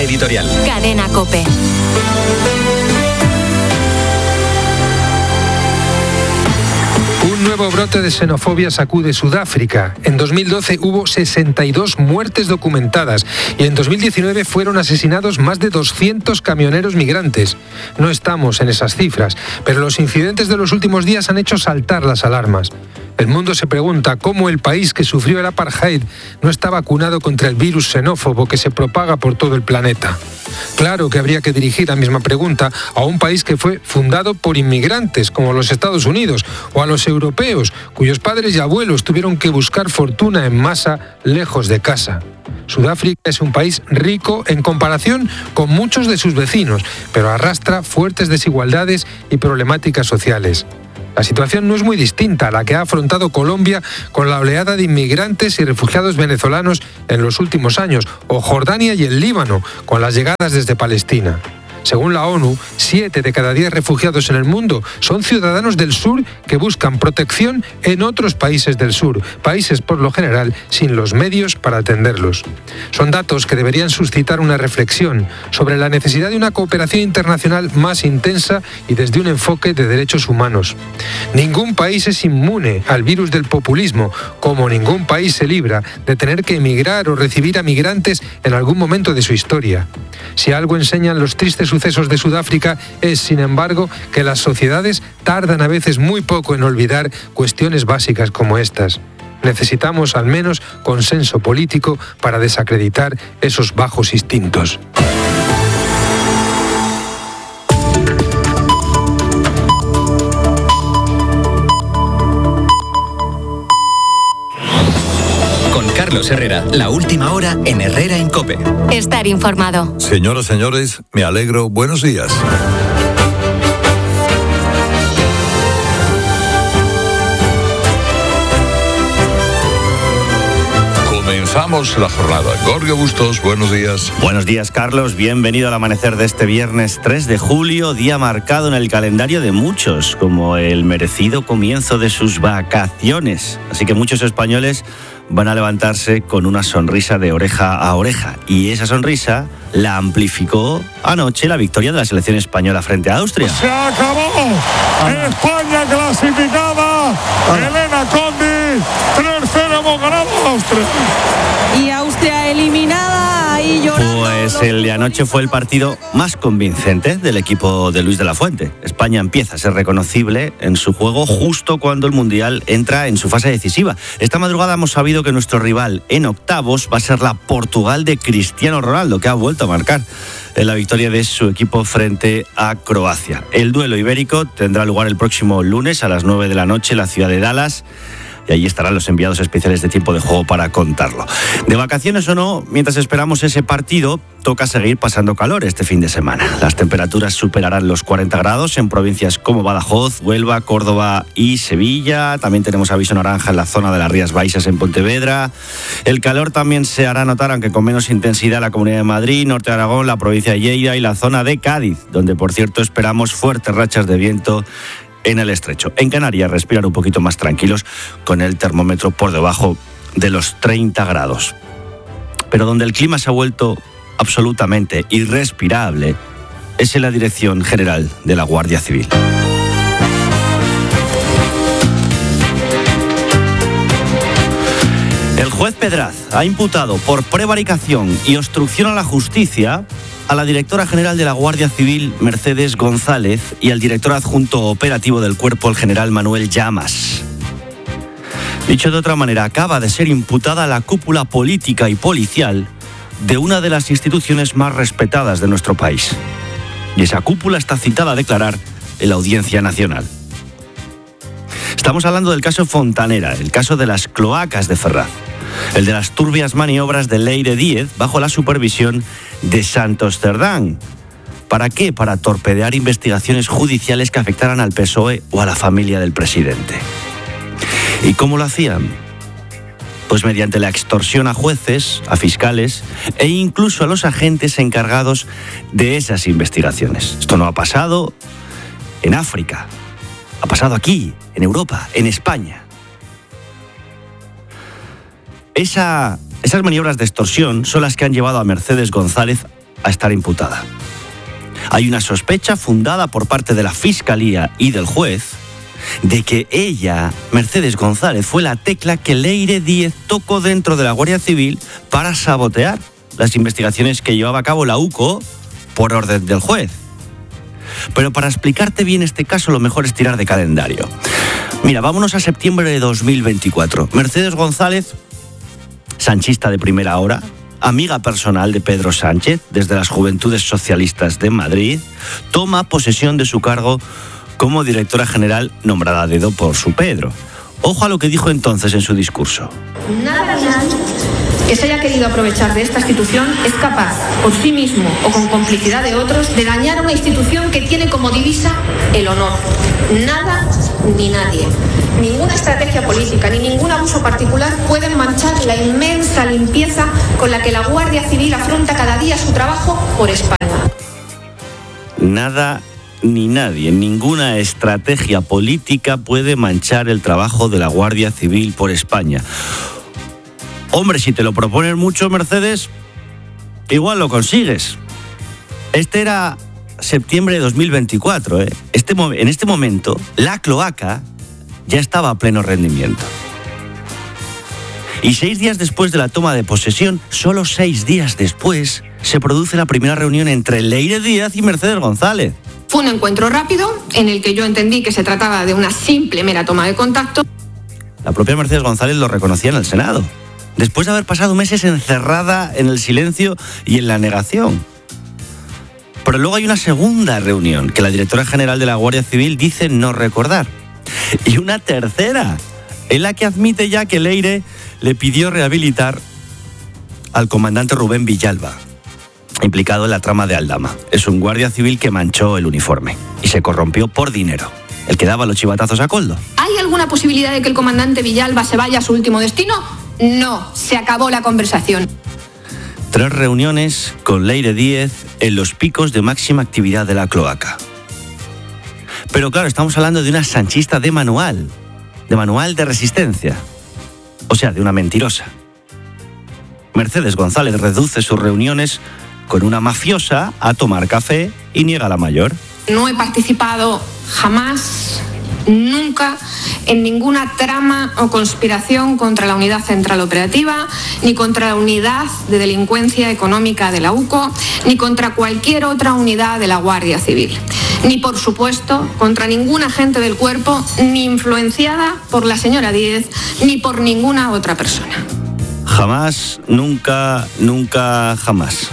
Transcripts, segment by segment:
editorial. Cadena COPE. Un nuevo brote de xenofobia sacude Sudáfrica. En 2012 hubo 62 muertes documentadas y en 2019 fueron asesinados más de 200 camioneros migrantes. No estamos en esas cifras, pero los incidentes de los últimos días han hecho saltar las alarmas. El mundo se pregunta cómo el país que sufrió el apartheid no está vacunado contra el virus xenófobo que se propaga por todo el planeta. Claro que habría que dirigir la misma pregunta a un país que fue fundado por inmigrantes, como los Estados Unidos, o a los europeos, cuyos padres y abuelos tuvieron que buscar fortuna en masa lejos de casa. Sudáfrica es un país rico en comparación con muchos de sus vecinos, pero arrastra fuertes desigualdades y problemáticas sociales. La situación no es muy distinta a la que ha afrontado Colombia con la oleada de inmigrantes y refugiados venezolanos en los últimos años, o Jordania y el Líbano, con las llegadas desde Palestina. Según la ONU, 7 de cada 10 refugiados en el mundo son ciudadanos del sur que buscan protección en otros países del sur, países por lo general sin los medios para atenderlos. Son datos que deberían suscitar una reflexión sobre la necesidad de una cooperación internacional más intensa y desde un enfoque de derechos humanos. Ningún país es inmune al virus del populismo, como ningún país se libra de tener que emigrar o recibir a migrantes en algún momento de su historia. Si algo enseñan los tristes sucesos de Sudáfrica es, sin embargo, que las sociedades tardan a veces muy poco en olvidar cuestiones básicas como estas. Necesitamos al menos consenso político para desacreditar esos bajos instintos. Carlos Herrera, la última hora en Herrera en COPE. Estar informado. Señoras, señores, me alegro. Buenos días. Comenzamos la jornada. Gorka Bustos, buenos días. Buenos días, Carlos. Bienvenido al amanecer de este viernes 3 de julio, día marcado en el calendario de muchos como el merecido comienzo de sus vacaciones. Así que muchos españoles van a levantarse con una sonrisa de oreja a oreja. Y esa sonrisa la amplificó anoche la victoria de la selección española frente a Austria. ¡Se acabó! España clasificada. Elena Condi, 3-0 hemos ganado a Austria. Y Austria eliminada ahí llorando. Pues el de anoche fue el partido más convincente del equipo de Luis de la Fuente. España empieza a ser reconocible en su juego justo cuando el Mundial entra en su fase decisiva. Esta madrugada hemos sabido que nuestro rival en octavos va a ser la Portugal de Cristiano Ronaldo, que ha vuelto a marcar en la victoria de su equipo frente a Croacia. El duelo ibérico tendrá lugar el próximo lunes a las 9 de la noche en la ciudad de Dallas. Y allí estarán los enviados especiales de Tiempo de Juego para contarlo. De vacaciones o no, mientras esperamos ese partido, toca seguir pasando calor este fin de semana. Las temperaturas superarán los 40 grados en provincias como Badajoz, Huelva, Córdoba y Sevilla. También tenemos aviso naranja en la zona de las Rías Baixas en Pontevedra. El calor también se hará notar, aunque con menos intensidad, en la Comunidad de Madrid, Norte de Aragón, la provincia de Lleida y la zona de Cádiz, donde, por cierto, esperamos fuertes rachas de viento en el estrecho. En Canarias respiran un poquito más tranquilos con el termómetro por debajo de los 30 grados. Pero donde el clima se ha vuelto absolutamente irrespirable es en la Dirección General de la Guardia Civil. El juez Pedraz ha imputado por prevaricación y obstrucción a la justicia a la directora general de la Guardia Civil, Mercedes González, y al director adjunto operativo del cuerpo, el general Manuel Llamas. Dicho de otra manera, acaba de ser imputada la cúpula política y policial de una de las instituciones más respetadas de nuestro país. Y esa cúpula está citada a declarar en la Audiencia Nacional. Estamos hablando del caso Fontanera, el caso de las cloacas de Ferraz, el de las turbias maniobras de Leire Díez bajo la supervisión de Santos Cerdán. ¿Para qué? Para torpedear investigaciones judiciales que afectaran al PSOE o a la familia del presidente. ¿Y cómo lo hacían? Pues mediante la extorsión a jueces, a fiscales e incluso a los agentes encargados de esas investigaciones. Esto no ha pasado en África, ha pasado aquí, en Europa, en España. Esas maniobras de extorsión son las que han llevado a Mercedes González a estar imputada. Hay una sospecha fundada por parte de la Fiscalía y del juez de que ella, Mercedes González, fue la tecla que Leire Díez tocó dentro de la Guardia Civil para sabotear las investigaciones que llevaba a cabo la UCO por orden del juez. Pero para explicarte bien este caso, lo mejor es tirar de calendario. Mira, vámonos a septiembre de 2024. Mercedes González, sanchista de primera hora, amiga personal de Pedro Sánchez desde las Juventudes Socialistas de Madrid, toma posesión de su cargo como directora general nombrada a dedo por su Pedro. Ojo a lo que dijo entonces en su discurso. Nada ni nadie que se haya querido aprovechar de esta institución es capaz, por sí mismo o con complicidad de otros, de dañar a una institución que tiene como divisa el honor. Nada ni nadie. Ninguna estrategia política ni ningún abuso particular pueden manchar la inmensa limpieza con la que la Guardia Civil afronta cada día su trabajo por España. Nada ni nadie, ninguna estrategia política puede manchar el trabajo de la Guardia Civil por España. Hombre, si te lo propones mucho, Mercedes, igual lo consigues. Este era septiembre de 2024, ¿eh? En este momento, la cloaca ya estaba a pleno rendimiento. Y 6 días después de la toma de posesión, solo 6 días después, se produce la primera reunión entre Leire Díez y Mercedes González. Fue un encuentro rápido en el que yo entendí que se trataba de una simple mera toma de contacto. La propia Mercedes González lo reconocía en el Senado, después de haber pasado meses encerrada en el silencio y en la negación. Pero luego hay una segunda reunión que la directora general de la Guardia Civil dice no recordar. Y una tercera, en la que admite ya que Leire le pidió rehabilitar al comandante Rubén Villalba, implicado en la trama de Aldama. Es un guardia civil que manchó el uniforme y se corrompió por dinero, el que daba los chivatazos a Koldo. ¿Hay alguna posibilidad de que el comandante Villalba se vaya a su último destino? No, se acabó la conversación. 3 reuniones con Leire Díez en los picos de máxima actividad de la cloaca. Pero claro, estamos hablando de una sanchista de manual de resistencia. O sea, de una mentirosa. Mercedes González reduce sus reuniones con una mafiosa a tomar café y niega la mayor. No he participado jamás, nunca, en ninguna trama o conspiración contra la Unidad Central Operativa, ni contra la Unidad de Delincuencia Económica de la UCO, ni contra cualquier otra unidad de la Guardia Civil. Ni, por supuesto, contra ningún agente del cuerpo, ni influenciada por la señora Díez, ni por ninguna otra persona. Jamás, nunca, nunca, jamás.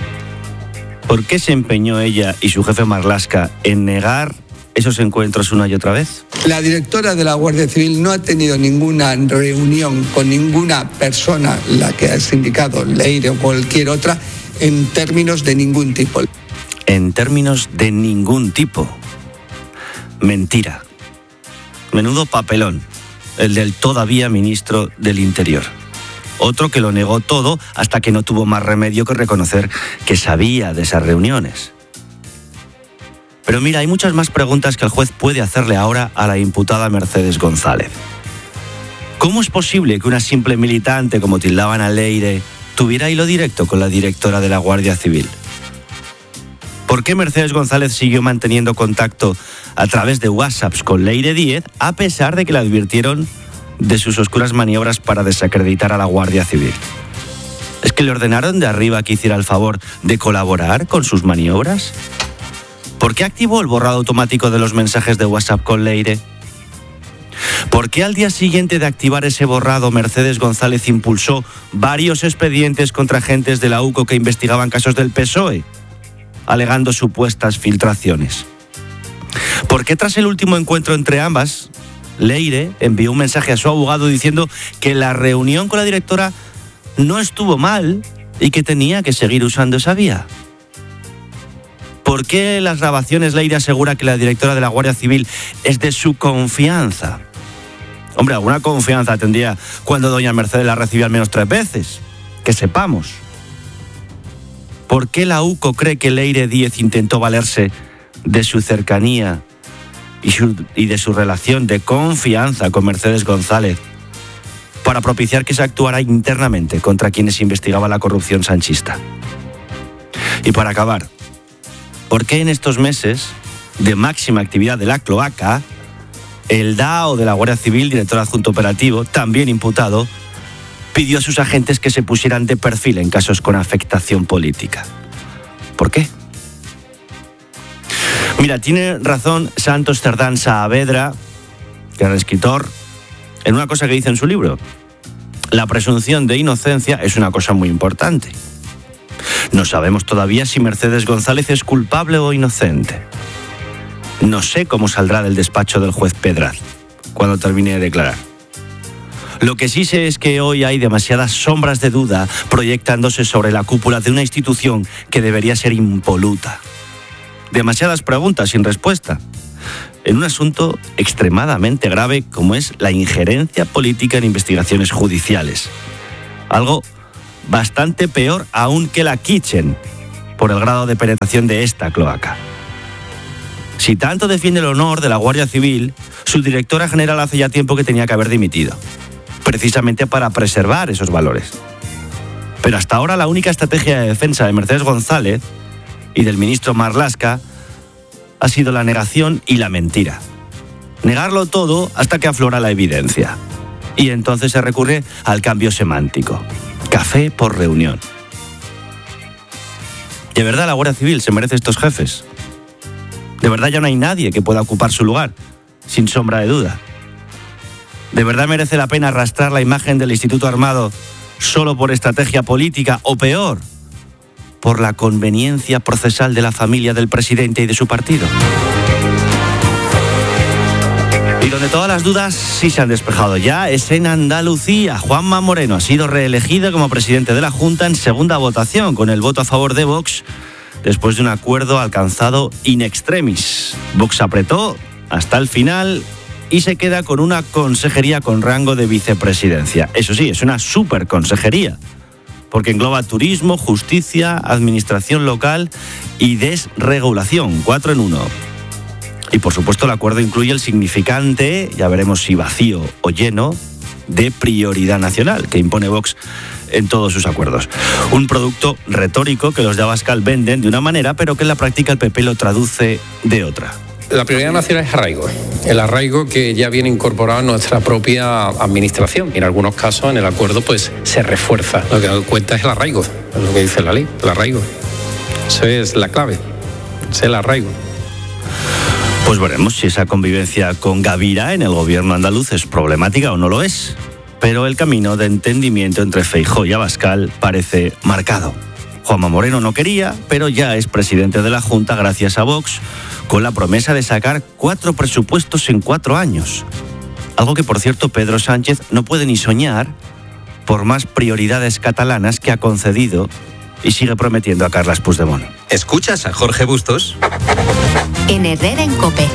¿Por qué se empeñó ella y su jefe Marlaska en negar esos encuentros una y otra vez? La directora de la Guardia Civil no ha tenido ninguna reunión con ninguna persona, la que has indicado, Leire o cualquier otra, en términos de ningún tipo. En términos de ningún tipo. Mentira. Menudo papelón, el del todavía ministro del Interior. Otro que lo negó todo hasta que no tuvo más remedio que reconocer que sabía de esas reuniones. Pero mira, hay muchas más preguntas que el juez puede hacerle ahora a la imputada Mercedes González. ¿Cómo es posible que una simple militante, como tildaban a Leire, tuviera hilo directo con la directora de la Guardia Civil? ¿Por qué Mercedes González siguió manteniendo contacto a través de WhatsApps con Leire Díez, a pesar de que le advirtieron de sus oscuras maniobras para desacreditar a la Guardia Civil? ¿Es que le ordenaron de arriba que hiciera el favor de colaborar con sus maniobras? ¿Por qué activó el borrado automático de los mensajes de WhatsApp con Leire? ¿Por qué al día siguiente de activar ese borrado Mercedes González impulsó varios expedientes contra agentes de la UCO que investigaban casos del PSOE, alegando supuestas filtraciones? ¿Por qué tras el último encuentro entre ambas, Leire envió un mensaje a su abogado diciendo que la reunión con la directora no estuvo mal y que tenía que seguir usando esa vía? ¿Por qué en las grabaciones Leire asegura que la directora de la Guardia Civil es de su confianza? Hombre, alguna confianza tendría cuando doña Mercedes la recibió al menos 3 veces. Que sepamos. ¿Por qué la UCO cree que Leire Díez intentó valerse de su cercanía y de su relación de confianza con Mercedes González para propiciar que se actuara internamente contra quienes investigaba la corrupción sanchista? Y para acabar, ¿por qué en estos meses de máxima actividad de la cloaca, el DAO de la Guardia Civil, director adjunto operativo, también imputado, pidió a sus agentes que se pusieran de perfil en casos con afectación política? ¿Por qué? Mira, tiene razón Santos Cerdán Saavedra, gran escritor, en una cosa que dice en su libro. La presunción de inocencia es una cosa muy importante. No sabemos todavía si Mercedes González es culpable o inocente. No sé cómo saldrá del despacho del juez Pedraz cuando termine de declarar. Lo que sí sé es que hoy hay demasiadas sombras de duda proyectándose sobre la cúpula de una institución que debería ser impoluta. Demasiadas preguntas sin respuesta en un asunto extremadamente grave como es la injerencia política en investigaciones judiciales. Algo bastante peor aún que la Kitchen, por el grado de penetración de esta cloaca. Si tanto defiende el honor de la Guardia Civil, su directora general hace ya tiempo que tenía que haber dimitido, precisamente para preservar esos valores. Pero hasta ahora la única estrategia de defensa de Mercedes González y del ministro Marlaska ha sido la negación y la mentira. Negarlo todo hasta que aflora la evidencia. Y entonces se recurre al cambio semántico. Café por reunión. ¿De verdad la Guardia Civil se merece estos jefes? ¿De verdad ya no hay nadie que pueda ocupar su lugar, sin sombra de duda? ¿De verdad merece la pena arrastrar la imagen del Instituto Armado solo por estrategia política o peor, por la conveniencia procesal de la familia del presidente y de su partido? Y donde todas las dudas sí se han despejado ya es en Andalucía. Juanma Moreno ha sido reelegido como presidente de la Junta en segunda votación, con el voto a favor de Vox, después de un acuerdo alcanzado in extremis. Vox apretó hasta el final y se queda con una consejería con rango de vicepresidencia. Eso sí, es una superconsejería, porque engloba turismo, justicia, administración local y desregulación, 4 en 1. Y por supuesto el acuerdo incluye el significante, ya veremos si vacío o lleno, de prioridad nacional que impone Vox en todos sus acuerdos. Un producto retórico que los de Abascal venden de una manera, pero que en la práctica el PP lo traduce de otra. La prioridad nacional es arraigo, el arraigo que ya viene incorporado en nuestra propia administración. Y en algunos casos en el acuerdo pues se refuerza. Lo que cuenta es el arraigo, es lo que dice la ley, el arraigo. Eso es la clave, es el arraigo. Pues veremos si esa convivencia con Gavira en el gobierno andaluz es problemática o no lo es. Pero el camino de entendimiento entre Feijóo y Abascal parece marcado. Juanma Moreno no quería, pero ya es presidente de la Junta gracias a Vox, con la promesa de sacar 4 presupuestos en 4 años. Algo que, por cierto, Pedro Sánchez no puede ni soñar por más prioridades catalanas que ha concedido y sigue prometiendo a Carles Puigdemont. ¿Escuchas a Jorge Bustos? En Herrera en COPE.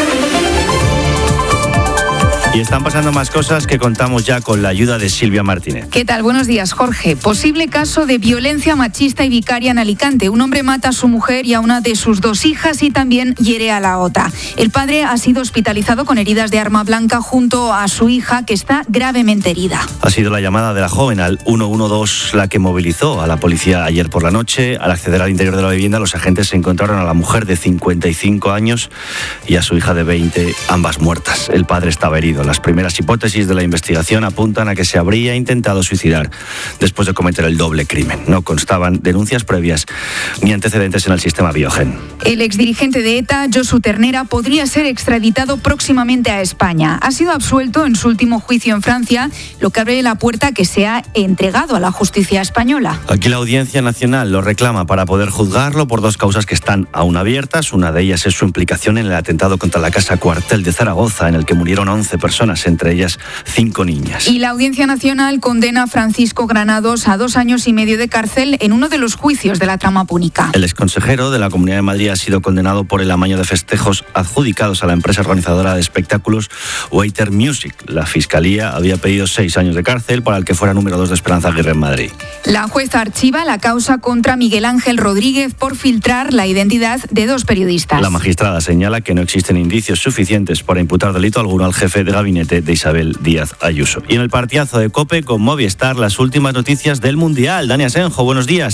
Y están pasando más cosas que contamos ya con la ayuda de Silvia Martínez. ¿Qué tal? Buenos días, Jorge. Posible caso de violencia machista y vicaria en Alicante. Un hombre mata a su mujer y a una de sus 2 hijas y también hiere a la otra. El padre ha sido hospitalizado con heridas de arma blanca junto a su hija, que está gravemente herida. Ha sido la llamada de la joven al 112 la que movilizó a la policía ayer por la noche. Al acceder al interior de la vivienda, los agentes encontraron a la mujer de 55 años y a su hija de 20, ambas muertas. El padre estaba herido. Las primeras hipótesis de la investigación apuntan a que se habría intentado suicidar después de cometer el doble crimen. No constaban denuncias previas ni antecedentes en el sistema Biogen. El exdirigente de ETA, Josu Ternera, podría ser extraditado próximamente a España. Ha sido absuelto en su último juicio en Francia, lo que abre la puerta a que sea entregado a la justicia española. Aquí la Audiencia Nacional lo reclama para poder juzgarlo por 2 causas que están aún abiertas. Una de ellas es su implicación en el atentado contra la Casa Cuartel de Zaragoza, en el que murieron 11 personas, entre ellas 5 niñas. Y la Audiencia Nacional condena a Francisco Granados a 2 años y medio de cárcel en uno de los juicios de la trama púnica. El exconsejero de la Comunidad de Madrid ha sido condenado por el amaño de festejos adjudicados a la empresa organizadora de espectáculos Waiter Music. La Fiscalía había pedido 6 años de cárcel para el que fuera número 2 de Esperanza Aguirre en Madrid. La jueza archiva la causa contra Miguel Ángel Rodríguez por filtrar la identidad de 2 periodistas. La magistrada señala que no existen indicios suficientes para imputar delito alguno al jefe de gabinete de Isabel Díaz Ayuso. Y en el partidazo de COPE con Movistar, las últimas noticias del Mundial. Dani Asenjo, buenos días.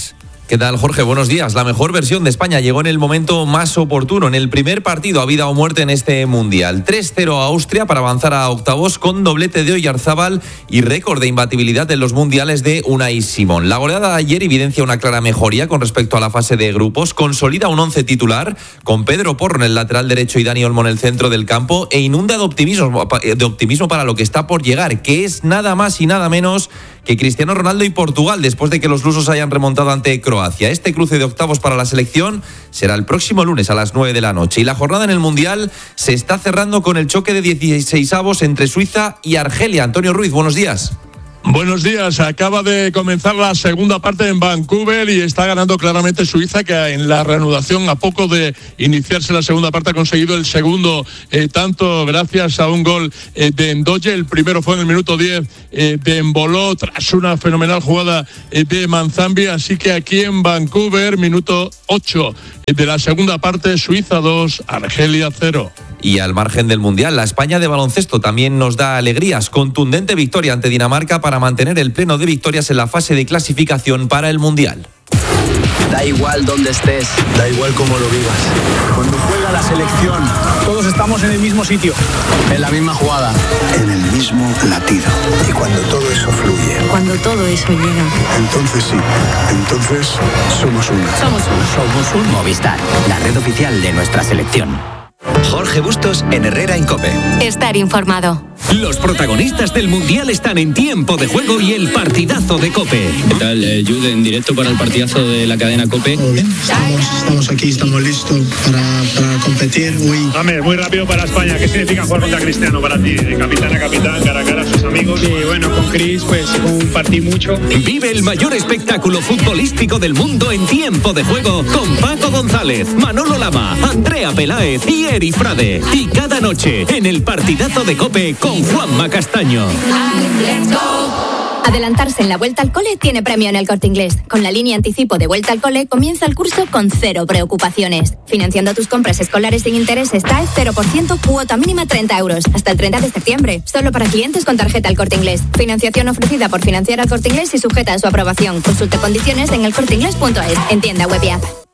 ¿Qué tal, Jorge? Buenos días. La mejor versión de España llegó en el momento más oportuno, en el primer partido a vida o muerte en este Mundial. 3-0 a Austria para avanzar a octavos con doblete de Oyarzábal y récord de imbatibilidad en los mundiales de Unai Simón. La goleada de ayer evidencia una clara mejoría con respecto a la fase de grupos, consolida un 11 titular con Pedro Porro en el lateral derecho y Dani Olmo en el centro del campo e inunda de optimismo para lo que está por llegar, que es nada más y nada menos que Cristiano Ronaldo y Portugal, después de que los lusos hayan remontado ante Croacia. Este cruce de octavos para la selección será el próximo lunes a las 9 de la noche. Y la jornada en el Mundial se está cerrando con el choque de 16avos entre Suiza y Argelia. Antonio Ruiz, buenos días. Buenos días, acaba de comenzar la segunda parte en Vancouver y está ganando claramente Suiza, que en la reanudación, a poco de iniciarse la segunda parte, ha conseguido el segundo tanto gracias a un gol de Ndoye. El primero fue en el minuto 10 de Embolo tras una fenomenal jugada de Manzambi, así que aquí en Vancouver, minuto 8 de la segunda parte, Suiza 2, Argelia 0. Y al margen del Mundial, la España de baloncesto también nos da alegrías. Contundente victoria ante Dinamarca para mantener el pleno de victorias en la fase de clasificación para el Mundial. Da igual dónde estés, da igual cómo lo vivas. Cuando juega la selección, todos estamos en el mismo sitio, en la misma jugada, en el mismo latido. Y cuando todo eso fluye, Cuando todo eso llega. entonces sí, entonces somos uno. Somos un Movistar, la red oficial de nuestra selección. Jorge Bustos en Herrera en COPE. Estar informado. Los protagonistas del Mundial están en Tiempo de Juego y el partidazo de COPE. ¿Qué tal, Jude, en directo para el partidazo de la cadena COPE? Estamos aquí, estamos listos para competir. James, muy rápido para España. ¿Qué significa jugar contra Cristiano para ti? De capitán a capitán, cara a cara a sus amigos. Y bueno, con Chris pues compartí mucho. Vive el mayor espectáculo futbolístico del mundo en Tiempo de Juego con Paco González, Manolo Lama, Andrea Peláez y Eri Frade. Y cada noche en el partidazo de COPE con Juanma Castaño. Adelantarse en la vuelta al cole tiene premio en El Corte Inglés. Con la línea anticipo de vuelta al cole comienza el curso con 0 preocupaciones. Financiando tus compras escolares sin intereses TAE 0%, cuota mínima 30 euros. Hasta el 30 de septiembre. Solo para clientes con tarjeta El Corte Inglés. Financiación ofrecida por Financiar al Corte Inglés y sujeta a su aprobación. Consulte condiciones en elcorteinglés.es. En tienda web y app.